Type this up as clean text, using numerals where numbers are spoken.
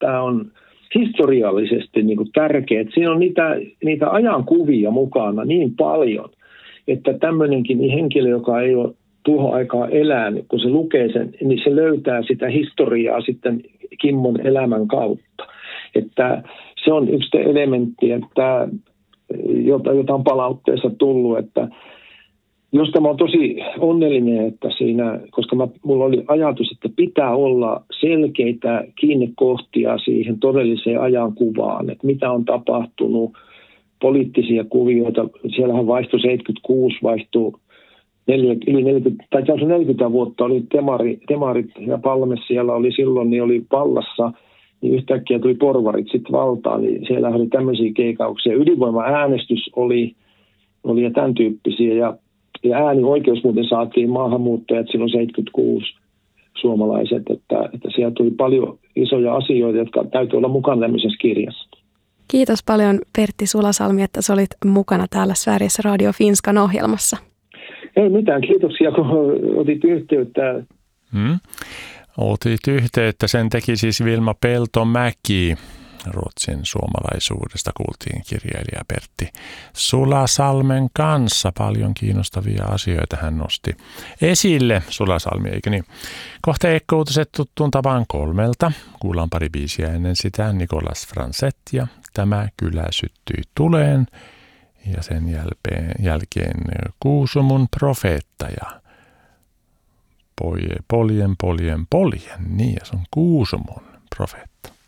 tämä on historiallisesti niin kuin tärkeä. Siinä on niitä ajankuvia mukana niin paljon, että tämmöinenkin henkilö, joka ei ole tuohon aikaan elänyt, kun se lukee sen, niin se löytää sitä historiaa sitten Kimmon elämän kautta. Että se on yksi elementti, että jota on palautteessa tullut, että josta mä oon tosi onnellinen, että siinä, koska mulla oli ajatus, että pitää olla selkeitä kiinnekohtia siihen todelliseen ajankuvaan, että mitä on tapahtunut, poliittisia kuvioita, siellähän vaihtui 76, vaihtui yli 40 vuotta oli demarit ja Palme siellä oli silloin, niin oli vallassa, niin yhtäkkiä tuli porvarit sitten valtaan, niin siellä oli tämmöisiä keikauksia. Ydinvoima-äänestys oli ja tämän tyyppisiä, ja äänioikeus muuten saatiin maahanmuuttajat silloin 76 suomalaiset, että siellä tuli paljon isoja asioita, jotka täytyy olla mukana tämmöisessä kirjassa. Kiitos paljon Pertti Sulasalmi, että sä olit mukana täällä Sveriges Radio Finskan ohjelmassa. Ei mitään, kiitoksia kun otit yhteyttä. Otit yhteyttä, sen teki siis Vilma Peltomäki. Ruotsin suomalaisuudesta kuultiin kirjailija Pertti Sulasalmen kanssa. Paljon kiinnostavia asioita hän nosti esille, Sulasalmi, eikö niin? Kohta Ekko-uutiset tuttuun tapaan 3. Kuullaan pari biisiä ennen sitä. Nicolas Franzet ja Tämä kylä syttyi tuleen. Ja sen jälkeen Kuusumun profeetta ja poljen. Niin, ja se on Kuusumun profeetta.